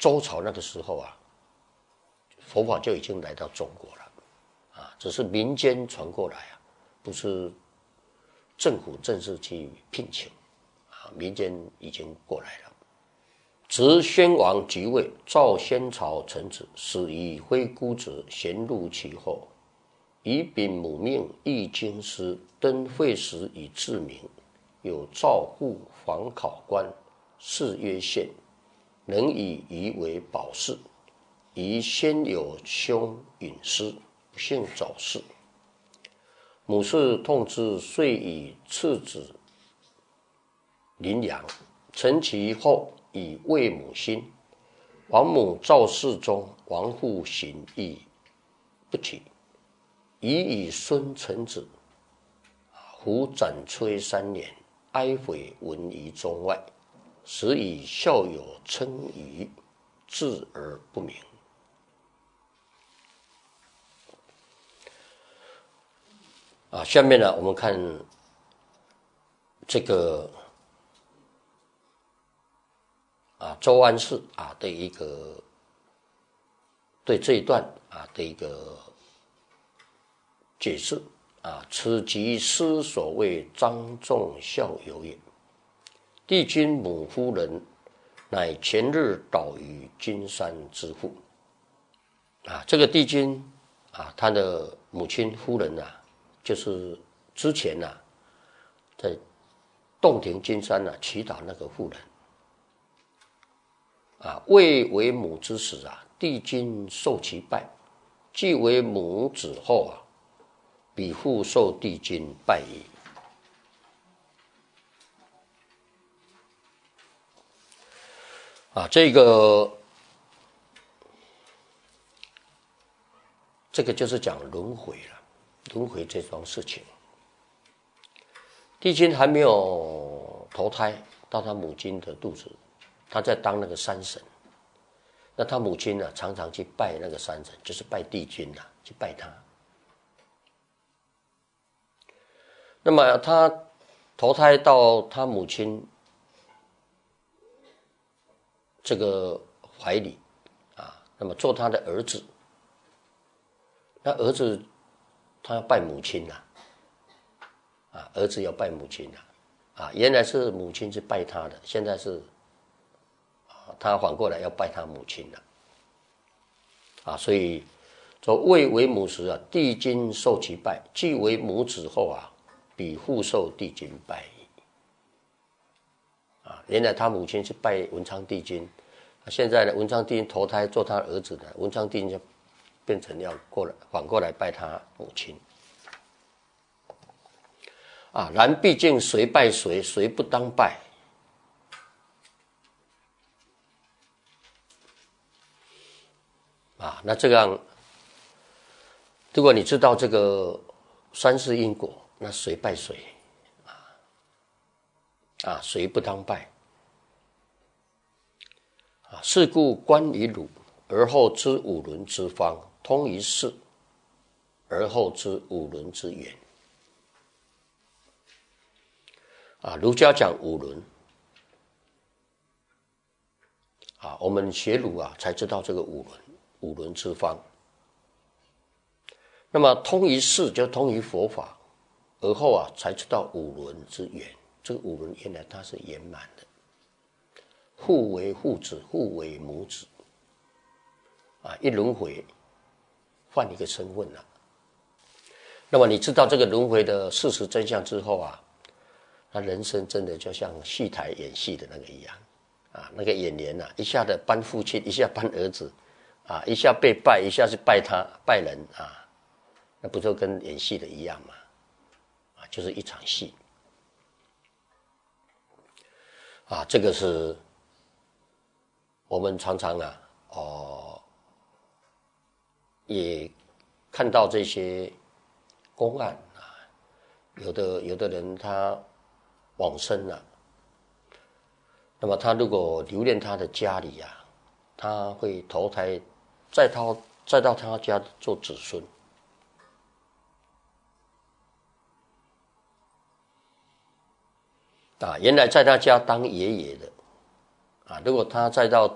周朝那个时候啊，佛法就已经来到中国了只是民间传过来不是政府正式去聘请民间已经过来了。执宣王即位，召先朝臣子，使以非孤子，咸入其后，以禀母命，易经师，登会时以治民。有赵户访考官，谥曰宪，能以夷为保氏。夷先有兄尹师，不幸早逝。母氏痛之，遂以次子临阳，成其后，以为母心。王母赵氏中，王父行义不起，以以孙成子。胡斩崔3年，哀悔闻于中外，时以孝友称夷，志而不明。下面呢，我们看这个周安世的一个对这一段的一个解释此即师所谓张仲孝友也。帝君母夫人，乃前日倒于金山之父。这个帝君他的母亲夫人就是之前在洞庭金山祈祷那个妇人未为母之时帝君受其拜，既为母子后彼复受帝君拜矣。这个就是讲轮回了，轮回这桩事情。帝君还没有投胎到他母亲的肚子，他在当那个山神。那他母亲常常去拜那个山神，就是拜帝君去拜他。那么他投胎到他母亲这个怀里那么做他的儿子。那儿子他要拜母亲儿子要拜母亲原来是母亲是拜他的，现在是他反过来要拜他母亲了所以说未为母时帝君受其拜，既为母子后彼复受帝君拜矣。原来他母亲是拜文昌帝君，现在呢文昌帝君投胎做他儿子的，文昌帝君就变成要反过来拜他母亲然毕竟谁拜谁，谁不当拜那这样如果你知道这个三世因果，那谁拜谁谁不当拜是故观于汝，而后知五伦之方，通于世，而后知五伦之源儒家讲五伦我们学儒才知道这个五伦之方。那么通于世就通于佛法，而后才知道五伦之源。这个五伦原来它是圆满的，互为父子，互为母子一轮回换一个身份了。那么你知道这个轮回的事实真相之后那人生真的就像戏台演戏的那个一样那个演员一下子搬父亲，一下搬儿子一下被拜，一下是拜他拜人那不就跟演戏的一样吗就是一场戏这个是我们常常也看到这些公案有的人他往生了，那么他如果留恋他的家里他会投胎再到他家做子孙原来在他家当爷爷的如果他再到